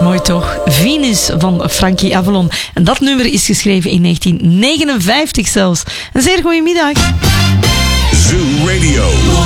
Mooi toch? Venus van Frankie Avalon. En dat nummer is geschreven in 1959 zelfs. Een zeer goede middag. Zoo Radio.